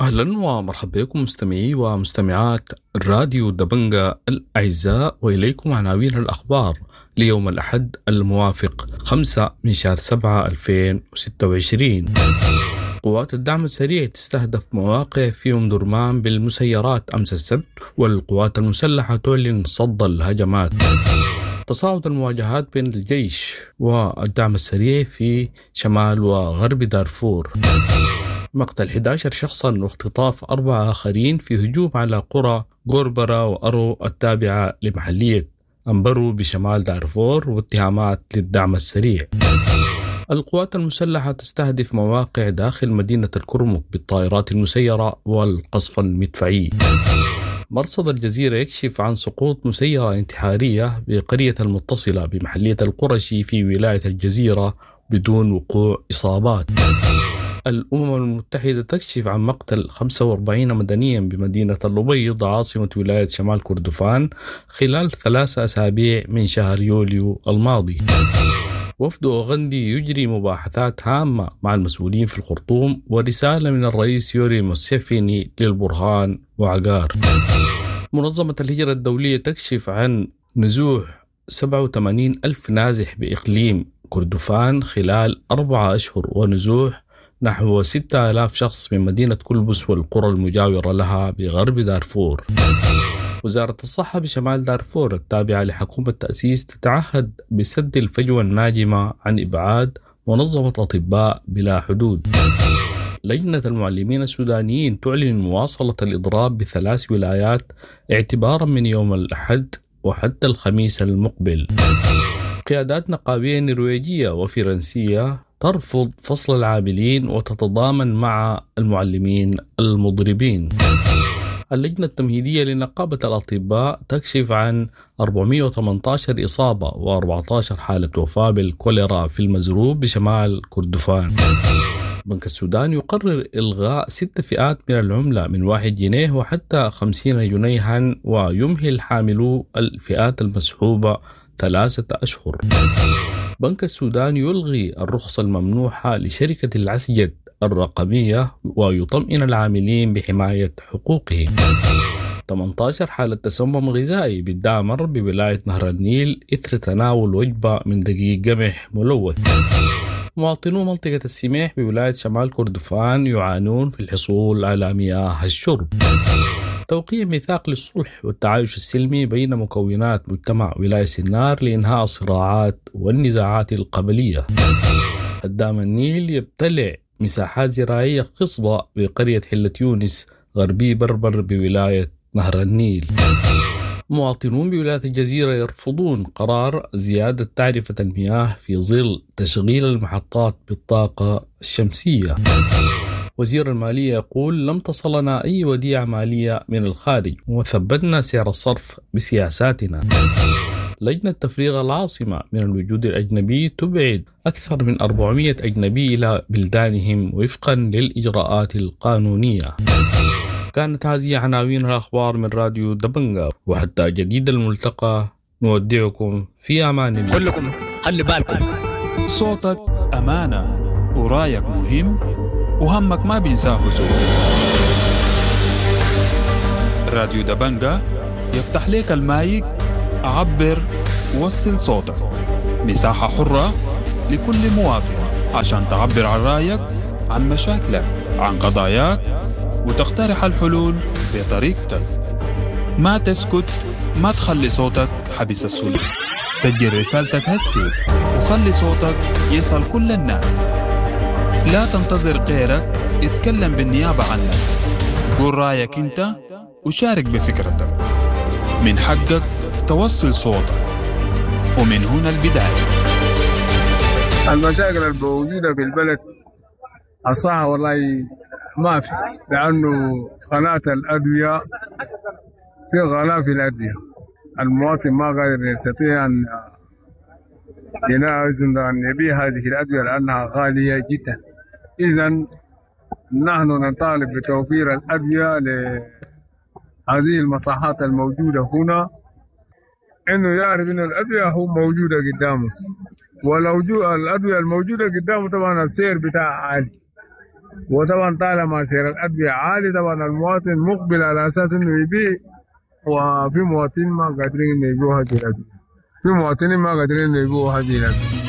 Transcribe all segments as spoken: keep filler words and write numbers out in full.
أهلا ومرحبا بكم مستمعي ومستمعات راديو دبنجة الأعزاء، وإليكم عناوين الأخبار ليوم الأحد الموافق خمسة من شهر سبعة ألفين وستة وعشرين. قوات الدعم السريع تستهدف مواقع في أم درمان بالمسيرات أمس السبت، والقوات المسلحة تعلن صد الهجمات. تصاعد المواجهات بين الجيش والدعم السريع في شمال وغرب دارفور. مقتل أحد عشر شخصا واختطاف أربعة آخرين في هجوم على قرى غوربرا وأرو التابعة لمحلية أمبرو بشمال دارفور، واتهامات للدعم السريع. القوات المسلحة تستهدف مواقع داخل مدينة الكرمك بالطائرات المسيرة والقصف المدفعي. مرصد الجزيرة يكشف عن سقوط مسيرة انتحارية بقرية المتصلة بمحلية القرشي في ولاية الجزيرة بدون وقوع إصابات. الأمم المتحدة تكشف عن مقتل خمسة وأربعين مدنيا بمدينة الأبيض عاصمة ولاية شمال كردفان خلال ثلاثة أسابيع من شهر يوليو الماضي. وفد أوغندي يجري مباحثات هامة مع المسؤولين في الخرطوم، ورسالة من الرئيس يوري موسيفيني للبرهان وعقار. منظمة الهجرة الدولية تكشف عن نزوح سبعة وثمانين ألف نازح بإقليم كردفان خلال أربعة أشهر، ونزوح نحو ستة آلاف شخص من مدينة كلبس والقرى المجاورة لها بغرب دارفور. وزارة الصحة بشمال دارفور التابعة لحكومة تأسيس تتعهد بسد الفجوة الناجمة عن إبعاد منظمة أطباء بلا حدود. لجنة المعلمين السودانيين تعلن مواصلة الإضراب بثلاث ولايات اعتبارا من يوم الأحد وحتى الخميس المقبل. قيادات نقابية نرويجية وفرنسية ترفض فصل العاملين وتتضامن مع المعلمين المضربين. اللجنة التمهيدية لنقابة الأطباء تكشف عن أربعمائة وثمانية عشر إصابة وأربعة عشر حالة وفاة بالكوليرا في المزروب بشمال كردفان. بنك السودان يقرر إلغاء ست فئات من العملة من واحد جنيه وحتى خمسين جنيها، ويمهل حاملو الفئات المسحوبة ثلاثة أشهر. بنك السودان يلغي الرخصة الممنوحة لشركة العسجد الرقمية ويطمئن العاملين بحماية حقوقهم. ثمانية عشر حالة تسمم غذائي بالدامر بولاية نهر النيل إثر تناول وجبة من دقيق قمح ملوث. مواطنو منطقة السميح بولاية شمال كردفان يعانون في الحصول على مياه الشرب. توقيع ميثاق للصلح والتعايش السلمي بين مكونات مجتمع ولاية سنار لإنهاء الصراعات والنزاعات القبلية. هدام النيل يبتلع مساحات زراعية خصبة بقرية حلة يونس غربي بربر بولاية نهر النيل. مواطنون بولاية الجزيرة يرفضون قرار زيادة تعرفة المياه في ظل تشغيل المحطات بالطاقة الشمسية. وزير المالية يقول لم تصلنا أي وديعة مالية من الخارج وثبتنا سعر الصرف بسياساتنا. لجنة تفريغ العاصمة من الوجود الأجنبي تبعد أكثر من أربعمائة أجنبي إلى بلدانهم وفقا للإجراءات القانونية. كانت هذه عناوين الأخبار من راديو دبنجة، وحتى جديد الملتقى نودعكم في أمان الله. كلكم خلي بالكم، صوتك أمانة ورايك مهم وهمك ما بينساه زول. راديو دبنجة يفتح لك المايك، عبر ووصل صوتك. مساحة حرة لكل مواطن عشان تعبر عن رايك، عن مشاكلك، عن قضاياك، وتقترح الحلول بطريقتك. ما تسكت، ما تخلي صوتك حبس السلوك. سجل رسالتك هسي وخلي صوتك يصل كل الناس. لا تنتظر غيرك يتكلم بالنيابة عنك. قول رأيك انت وشارك بفكرتك. من حقك توصل صوتك، ومن هنا البداية. المشاكل الموجودة في البلد الصحة والله ما في، لأنه قناة الأدوية في غلاء في الأدوية. المواطن ما قادر يستطيع أن ينازل أن يبيع هذه الأدوية لأنها غالية جدا. إذن نحن نطالب بتوفير الأدوية لهذه المصحات الموجودة هنا، إنه يعرف إن الأدوية هو موجودة قدامه، ولو جو الأدوية الموجودة قدامه طبعا السعر بتاعها عالي، وطبعا طالما سعر الأدوية عالي طبعا المواطن مقبل على أساس إنه يبيع، وفي مواطنين ما قادرين إنه يبيعوا هذه الأدوية، في مواطنين ما قادرين إنه يبيعوا هذه الأدوية.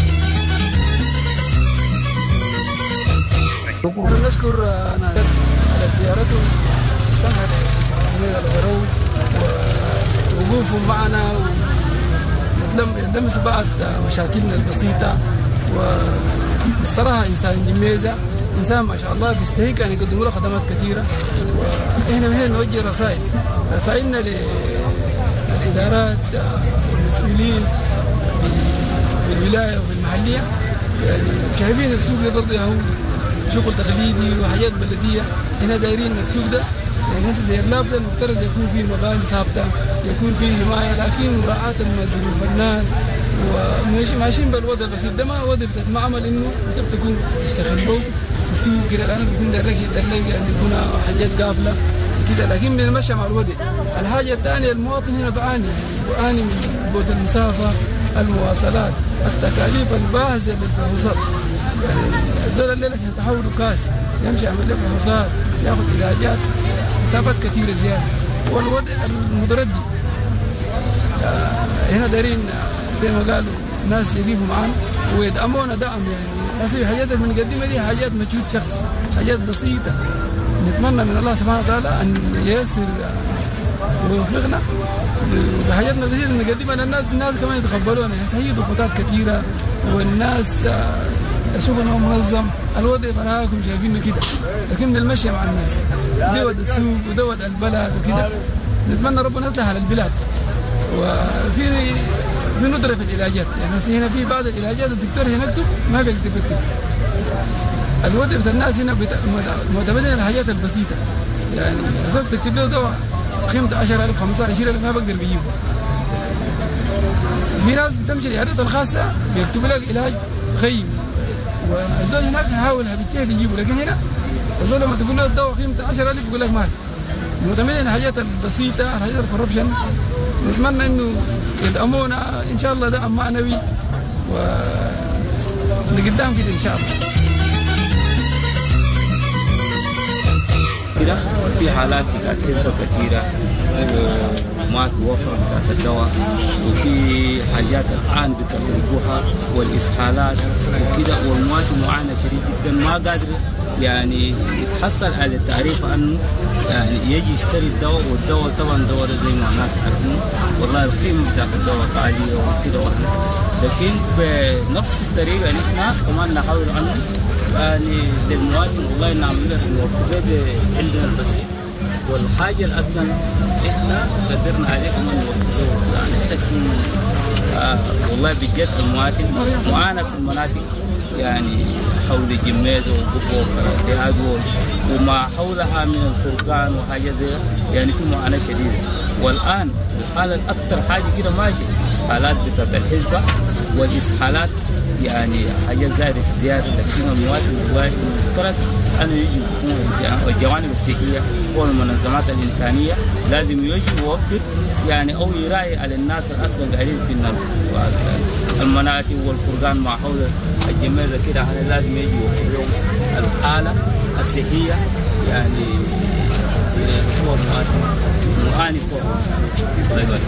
شكرا. نشكر أنا على زيارته السمحة لأمير الغروب ووقوفهم معنا ويلمسوا بعض مشاكلنا البسيطة. والصراحة إنسان جميزة، إنسان ما شاء الله بيستحق أن يقدموا له خدمات كثيرة. وإحنا من هنا نوجه رسائل رسائلنا للإدارات والمسؤولين بالولاية وبالمحلية. يعني شايفين السوق ده برضه هو شغل تقليدي وحاجات بلدية، هنا دايرين السوق ده يعني هسه زي اللاب ده المفترض يكون فيه مباني ثابتة، يكون فيه حماية، لكن مراعاة ظروف الناس وماشيين بالوضع البسيط ده. ما وضع بتتمعمل انه انت بتكون تشتغل به في السوق كده، لانه بيكون داير لك ان يكون حاجات قافلة كده، لكن بنمشي مع الوضع. الحاجة الثانية المواطن هنا بعاني بعاني من بعد المسافة، المواصلات، التكاليف الباهظة للفحوصات. يعني زول الليلة عشان تحوله كاس يمشي يعمل له فحوصات، ياخذ علاجات، مسافات كثيرة زيادة. والوضع المتردي هنا دارين زي ما قالوا ناس يجيبوا معانا ويدعمونا دعم. يعني هسه الحاجات اللي بنقدمها دي حاجات مجهود شخصي، حاجات بسيطة. نتمنى من الله سبحانه وتعالى أن ييسر ويوفقنا بحاجاتنا البسيطة اللي نقدمها للناس. الناس كمان يتقبلونا. هسه هي ضغوطات كثيرة والناس شغلنا منظم، الوضع براكم شايفينه كده، لكن من المشي مع الناس دود السوق ودود البلد وكده. نتمنى ربنا يصلح على البلاد. وفي في ندرة في العلاجات، يعني هنا في بعض العلاجات الدكتور هنا يكتب ما بيكتب يكتب. الوضع بتاع الناس هنا معتمدين على الحاجات البسيطة. يعني إذا تكتب له دواء قيمته عشرة آلاف خمسة عشر آلاف ما بقدر بيجيبه. في ناس بتمشي العيادات الخاصة بيكتبوا لك علاج خيم، والزول هناك يحاول بيجتهد يجيبه، لكن هنا الزول لما تقول له الدواء قيمته عشرة آلاف يقول لك ما في. معتمدين على الحاجات البسيطة، الحاجات الكوربشن. نتمنى انه يدعمونا ان شاء الله دعم معنوي ونقدام كده ان شاء الله. كده في حالات بتاعت حزبة كثيرة وما توفر بتاعت الدواء، وفي حاجات الآن بتطلبوها والإسهالات وكده، والمواطن معاناة شديد جدا، ما قادر يعني يتحصل على التعريف أنه يعني يجي يشتري الدواء. والدواء طبعا دواء زي ما الناس عارفين والله القيمة بتاعت الدواء عالية وكده، لكن بنفس الطريقة نحن كمان نحاول أنه يعني للمواطن والله نعمل له نوفر عندنا البسيط، والحاجة الأصلا إحنا قدرنا عليه كمان نوفر يعني تكون آه والله بجد المواطن معانا في المناطق يعني حول الجميزة والقبة والفرنتيات وما حولها من الفرقان وحاجة زي يعني في معاناة شديدة. والآن الحالة الأكثر حاجة كده ماشي حالات بتاعت الحزبة والإسهالات، يعني حاجات زائدة زيادة، لكن المواطن والله المفترض أنه يجي الجوانب الصحية والمنظمات الإنسانية لازم يجي يوفر يعني أو يراعي على الناس الأصلا قاعدين في المناطق والفرقان مع حول الجميزة كده، يعني لازم يجي يوفر لهم الحالة الصحية. يعني هو مواطن معاني فوق. الله يبارك.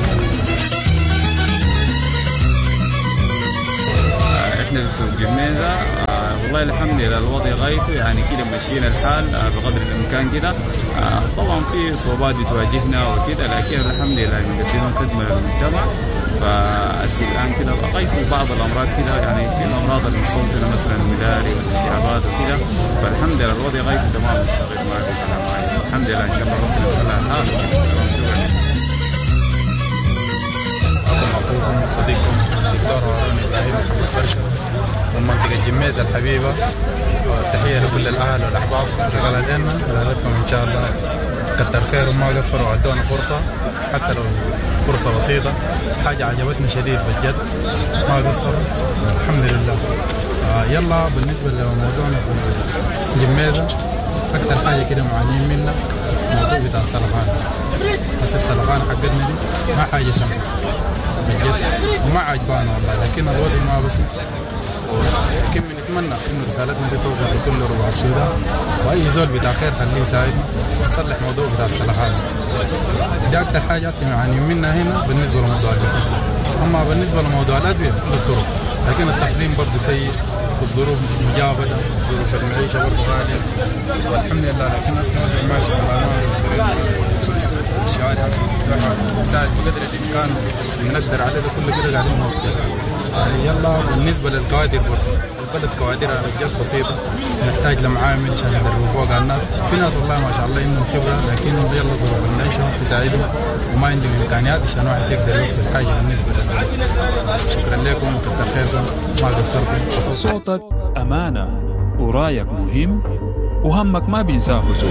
احنا في سوق جميزة آه والله الحمد لله الوضع غايته يعني كده ماشيين الحال آه بقدر الامكان كده. آه طبعا في صعوبات بتواجهنا وكده، لكن الحمد لله بنقدم خدمه للمجتمع. فأسي الان كده بقيت في بعض الامراض كده، يعني في الامراض المستوطنه مثلا المداري والالتهابات وكده، فالحمد لله الوضع غايته تمام مستقر ما في كلام معي. الحمد لله ان شاء الله ربنا يصلح الحال. اخوكم وصديقكم الدكتور هارون ابراهيم محمد برشا من منطقه جميزه الحبيبه. تحيه لكل الاهل والاحباب في بلدنا، بلدكم ان شاء الله كتر خيرهم ما قصروا وعدونا فرصه حتى لو فرصه بسيطه، حاجه عجبتنا شديد بجد ما قصروا الحمد لله. آه يلا بالنسبه لموضوعنا في جميزه اكثر حاجه كده معانين منها موضوع بتاع السرطان. بس السرطان حقتنا دي ما حاجه سمحه بجد وما عجبانا والله، لكن الوضع ما بس لكن بنتمنى إنه رسالتنا دي توصل لكل ربع السودان، وأي زول بتاع خير خليه يساعدنا نصلح موضوع بتاع الصلاحات. دي أكتر حاجة يعني منا هنا بالنسبة لموضوع الأدوية. أما بالنسبة لموضوع الأدوية بالطرق، لكن التخزين برضه سيء، الظروف مجابلة، ظروف المعيشة برضه غالية والحمد لله. لكن أصلا ماشي بالأمان والسرير الشوارع مفتوحة، نساعد بقدر الإمكان نقدر عليه ده كله كده قاعدين نوصل. يعني يلا بالنسبة للكوادر برضه، البلد كوادرها جد بسيطة، نحتاج لمعامل عشان ندربوا فوق على الناس. في ناس والله ما شاء الله عندهم خبرة، لكن يلا ظروف المعيشة تساعدهم وما عندهم إمكانيات عشان واحد يقدر يوفي حاجة بالنسبة للبلد. شكرا لكم وكتر خيركم، ما قصرتم. صوتك أمانة ورايك مهم وهمك ما بينساه زول.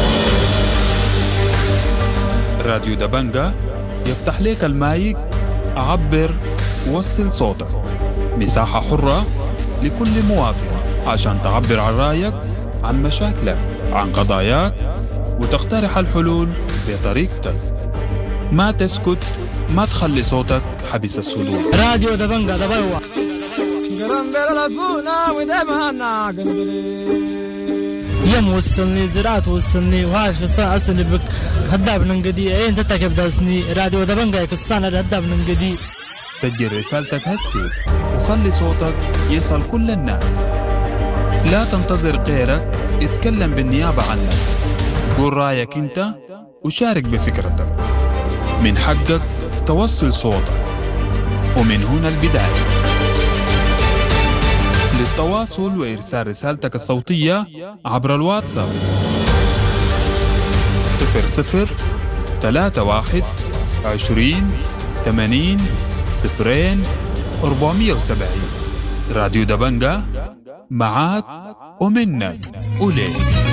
راديو دبنجة يفتح لك المايك، عبر وصل صوتك. مساحة حرة لكل مواطن عشان تعبر عن رأيك، عن مشاكلك، عن قضاياك، وتقترح الحلول بطريقتك. ما تسكت، ما تخلي صوتك حبس الصدور. راديو دبنجة دبوا يم وصلني زراعة وصلني وهاش قصة أصلي بك هدا بننقدي أين تتكب داسني راديو دبنجة قصة هدا بننقدي. سجل رسالتك هسي وخلي صوتك يصل كل الناس. لا تنتظر غيرك يتكلم بالنيابة عنك. قول رأيك انت وشارك بفكرتك. من حقك توصل صوتك، ومن هنا البداية. للتواصل وإرسال رسالتك الصوتية عبر الواتساب صفر صفر ثلاثة واحد عشرين ثمانين صفرين أربعمية وسبعين. راديو دبنجة معاك ومنك وليك.